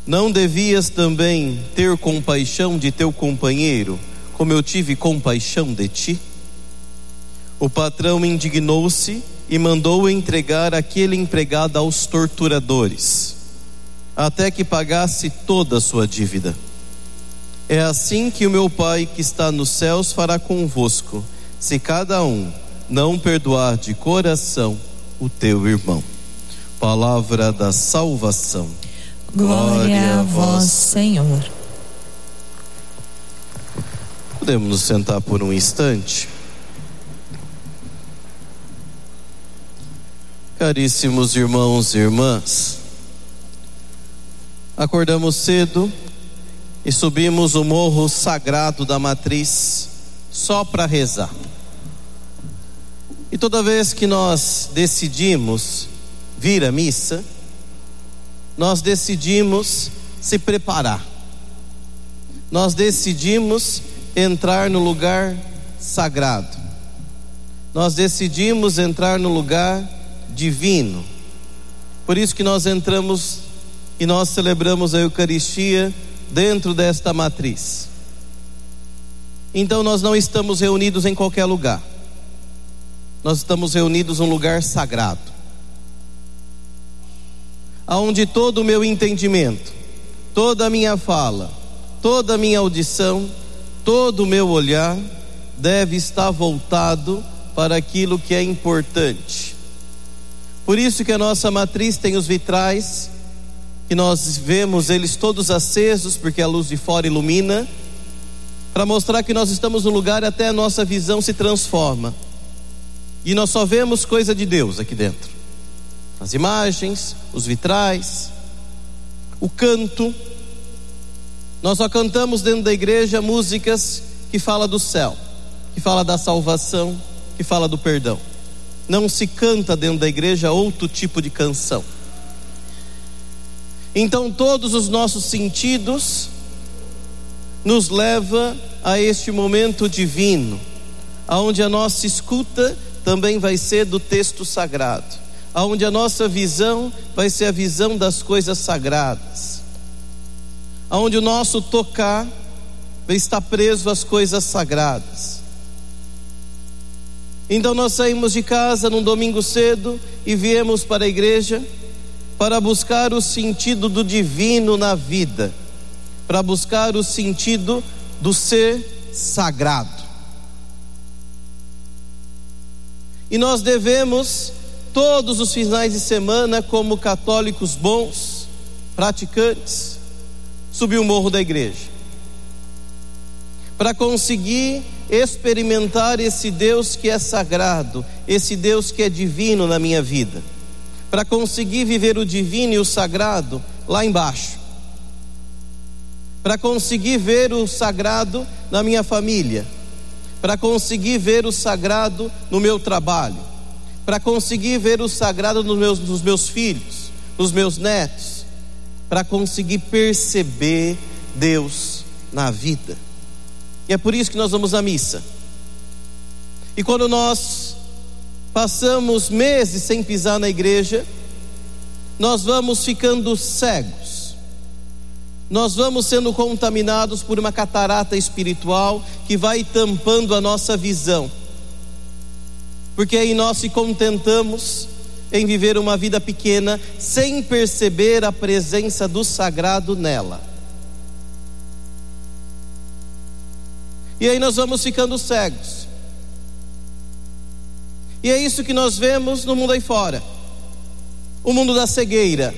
Não devias também ter compaixão de teu companheiro, como eu tive compaixão de ti? O patrão indignou-se e mandou entregar aquele empregado aos torturadores, até que pagasse toda a sua dívida. É assim que o meu Pai que está nos céus fará convosco, se cada um não perdoar de coração o teu irmão. Palavra da salvação. Glória a vós, Senhor. Podemos nos sentar por um instante? Caríssimos irmãos e irmãs, acordamos cedo e subimos o morro sagrado da Matriz só para rezar. E toda vez que nós decidimos vir à missa, nós decidimos se preparar. Nós decidimos entrar no lugar sagrado. Nós decidimos entrar no lugar divino. Por isso que nós entramos e nós celebramos a Eucaristia dentro desta matriz. Então nós não estamos reunidos em qualquer lugar. Nós estamos reunidos em um lugar sagrado, aonde todo o meu entendimento, toda a minha fala, toda a minha audição, todo o meu olhar deve estar voltado para aquilo que é importante. Por isso que a nossa matriz tem os vitrais, que nós vemos eles todos acesos, porque a luz de fora ilumina, para mostrar que nós estamos no lugar até a nossa visão se transforma. E nós só vemos coisa de Deus aqui dentro. As imagens, os vitrais, o canto. Nós só cantamos dentro da igreja músicas que falam do céu, que falam da salvação, que falam do perdão. Não se canta dentro da igreja outro tipo de canção. Então todos os nossos sentidos nos leva a este momento divino, aonde a nossa escuta também vai ser do texto sagrado, aonde a nossa visão vai ser a visão das coisas sagradas, aonde o nosso tocar vai estar preso às coisas sagradas. Então nós saímos de casa num domingo cedo e viemos para a igreja para buscar o sentido do divino na vida, para buscar o sentido do ser sagrado. E nós devemos todos os finais de semana, como católicos bons, praticantes, subir o morro da igreja, para conseguir experimentar esse Deus que é sagrado, esse Deus que é divino na minha vida, para conseguir viver o divino e o sagrado lá embaixo, para conseguir ver o sagrado na minha família, para conseguir ver o sagrado no meu trabalho, para conseguir ver o sagrado nos meus filhos, nos meus netos, para conseguir perceber Deus na vida. E é por isso que nós vamos à missa. E quando nós passamos meses sem pisar na igreja, nós vamos ficando cegos. Nós vamos sendo contaminados por uma catarata espiritual que vai tampando a nossa visão. Porque aí nós se contentamos em viver uma vida pequena sem perceber a presença do sagrado nela. E aí nós vamos ficando cegos. E é isso que nós vemos no mundo aí fora. O mundo da cegueira.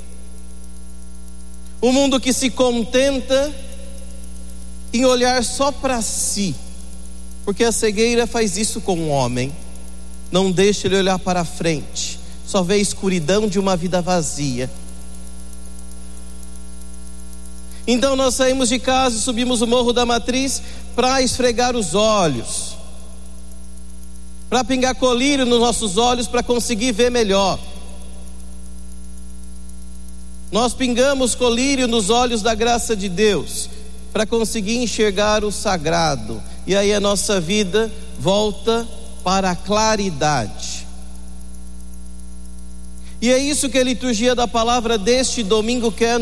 O mundo que se contenta em olhar só para si. Porque a cegueira faz isso com o homem. Não deixa ele olhar para frente. Só vê a escuridão de uma vida vazia. Então nós saímos de casa e subimos o morro da Matriz para esfregar os olhos, para pingar colírio nos nossos olhos, para conseguir ver melhor. Nós pingamos colírio nos olhos da graça de Deus, para conseguir enxergar o sagrado. E aí a nossa vida volta para a claridade. E é isso que a liturgia da palavra deste domingo quer